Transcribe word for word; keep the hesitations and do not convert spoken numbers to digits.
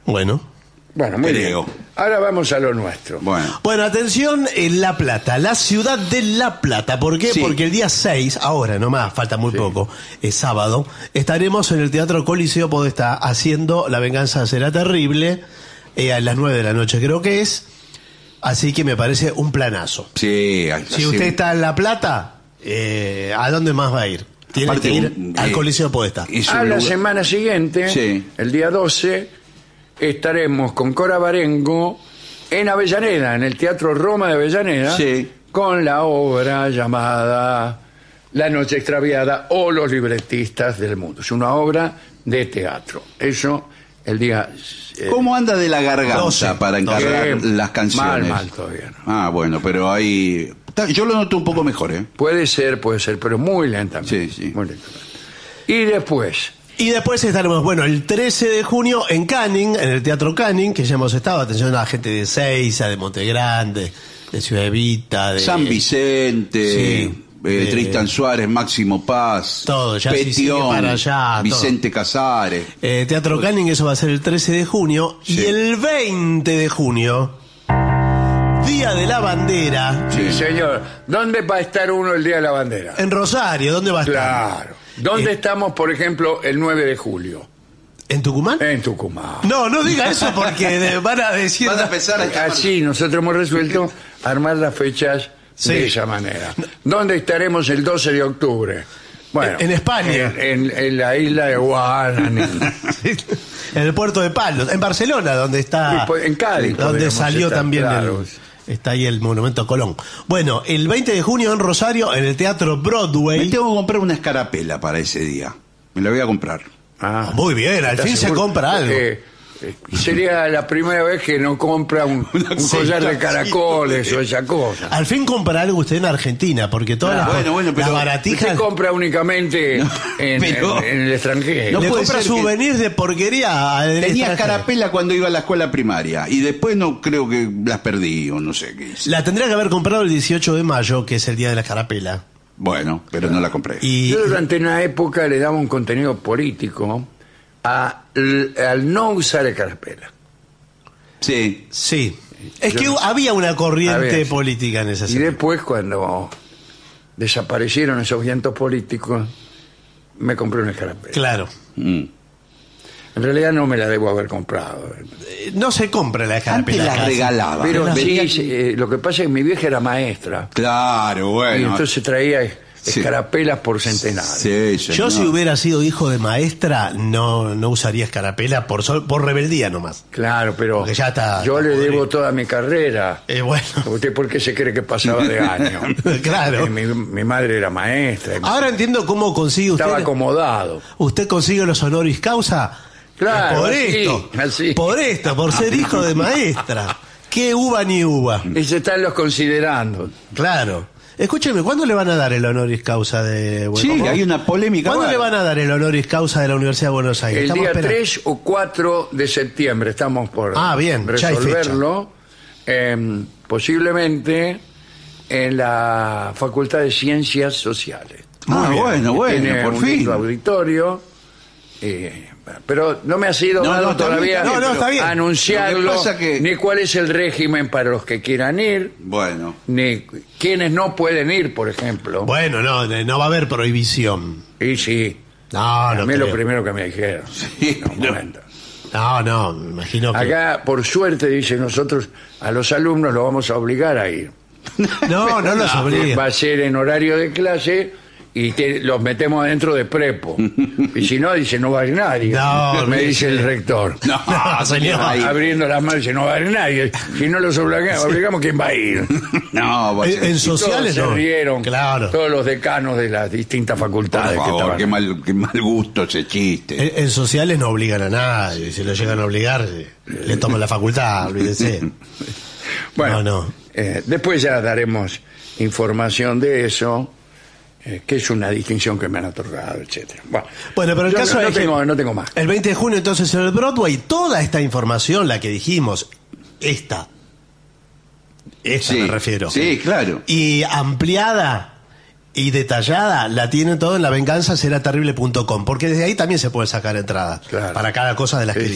Bueno. Bueno, muy Creo. bien. Ahora vamos a lo nuestro. Bueno. Bueno, atención, en La Plata, la ciudad de La Plata. ¿Por qué? Sí. Porque el día seis, ahora nomás, falta muy Sí. poco, es sábado, estaremos en el Teatro Coliseo Podestá haciendo La Venganza Será Terrible, eh, a las nueve de la noche creo que es, así que me parece un planazo. Sí, Si usted está en La Plata, eh, ¿a dónde más va a ir? Tiene Aparte, que ir un- al eh, Coliseo Podestá. es A un la lugar- semana siguiente, Sí. el día doce, estaremos con Cora Barengo en Avellaneda, en el Teatro Roma de Avellaneda, Sí. con la obra llamada La Noche Extraviada o Los Libretistas del Mundo. Es una obra de teatro. Eso el día... eh, ¿Cómo anda de la garganta doce, para encargar doce. las canciones? Mal, mal todavía no. Ah, bueno, pero ahí... ta- Yo lo noto un poco mejor, ¿eh? Puede ser, puede ser, pero muy lentamente. Sí, sí. Muy lentamente. Y después, Y después estaremos, bueno, el trece de junio en Canning, en el Teatro Canning, que ya hemos estado, atención a la gente de Seiza, de Montegrande, de Ciudad Evita, de... San Vicente, Sí. eh, Eh, Tristan Suárez, Máximo Paz, todo, ya si sigue Petión, para allá, Vicente Casares. Eh, Teatro Canning, eso va a ser el trece de junio. Sí. Y el veinte de junio, Día de la Bandera, sí, señor, ¿dónde va a estar uno el Día de la Bandera? en Rosario. ¿Dónde va a estar? Claro. ¿Dónde Eh, estamos, por ejemplo, el nueve de julio? ¿En Tucumán? En Tucumán. No, no diga eso porque de- van a decir... Van a empezar a llamar- Así nosotros hemos resuelto armar las fechas Sí. de esa manera. ¿Dónde estaremos el doce de octubre? Bueno, En- en España. En, en- en la isla de Guanani. En el puerto de Palos, en Barcelona, donde está... Sí, pues, en Cádiz Donde podríamos salió estar, también claro. el... Está ahí el monumento a Colón. Bueno, el veinte de junio en Rosario, en el Teatro Broadway. Me tengo que comprar una escarapela para ese día. Me la voy a comprar. Ah, Muy bien, al ¿estás fin se seguro? compra algo. Eh, eh, sería la primera vez que no compra un, un Sí, collar de claro, caracoles sí. o esa cosa. Al fin compra algo usted en Argentina, porque todas Ah, las, bueno, bueno, las pero baratijas... Usted compra únicamente No, en, pero- en- en el extranjero. No le puede compra ser que- souvenirs de porquería al Tenía extranjero. escarapela cuando iba a la escuela primaria y después no creo que las perdí o no sé qué hice. La tendría que haber comprado el dieciocho de mayo, que es el día de la escarapela. Bueno, pero no la compré. Y Yo durante una época le daba un contenido político a, al no usar escarapela. Sí. sí, es Yo que no- había una A corriente ver. política en esa Y serie. después, cuando desaparecieron esos vientos políticos, me compré una escarapela. Claro. Mm. En realidad no me la debo haber comprado. Eh, No se compra la Antes escarapela. las casi. regalaba. Pero Venía- sí, sí, eh, lo que pasa es que mi vieja era maestra. Claro, Y bueno. entonces traía Sí. escarapelas por centenario. Sí, señor. Yo si hubiera sido hijo de maestra, no, no usaría escarapela por, sol- por rebeldía nomás. Claro, pero Porque ya está- yo está le podrido. debo toda mi carrera. Eh, bueno, ¿Usted por qué se cree que pasaba de año? Claro. Eh, Mi, mi madre era maestra. ahora entiendo cómo consigue usted... Estaba acomodado. Usted consigue los honoris causa Claro, por así, esto, así. por esto, por ser hijo de maestra. ¿Qué uva ni uva? Y se están los considerando. Claro. Escúcheme, ¿cuándo le van a dar el honoris causa de Buenos Sí, Aires? hay una polémica. ¿Cuándo ahora. le van a dar el honoris causa de la Universidad de Buenos Aires? El Estamos día esperando. tres o cuatro de septiembre estamos por Ah, bien, ya hay resolverlo. Eh, posiblemente en la Facultad de Ciencias Sociales. Ah, Muy bien. bueno, bueno, Tiene por un fin. lindo auditorio. eh, pero no me ha sido No, dado no, está todavía bien, está bien, No, no, está bien. anunciarlo, Lo que pasa que- ni cuál es el régimen para los que quieran ir, Bueno. ni quienes no pueden ir, por ejemplo. Bueno, no, no va a haber prohibición. Y sí, No, a no mí es lo creo. primero que me dijeron. Sí, No, un no. momento. No, no, me imagino que... Acá, por suerte, dice, nosotros a los alumnos los vamos a obligar a ir. No, no los Va obliga. a ser en horario de clase y te- los metemos adentro de prepo. Y si no, dice, no va a ir nadie. No, me no, dice sí. el rector. No, señor. ahí. Abriendo las manos, dice, no va a ir nadie. Si no los obligamos, obligamos ¿quién va a ir? No, va a En, ser- en Y todos sociales se no. rieron. Claro. Todos los decanos de las distintas Por facultades que favor, estaban. qué mal, qué mal gusto ese chiste. En, en sociales no obligan a nadie. Si lo llegan a obligar, eh, le toman la facultad, olvídese. Bueno, No, no. eh, después ya daremos información de eso, eh, que es una distinción que me han otorgado, etcétera. Bueno, Bueno, pero el yo caso no, no es que- tengo, no tengo más. El veinte de junio, entonces, en el Broadway, toda esta información, la que dijimos, esta, esta Sí, me refiero. sí, claro. Y ampliada y detallada, la tienen todo en la venganza será terrible punto com, porque desde ahí también se puede sacar entradas Claro. para cada cosa de las Sí, que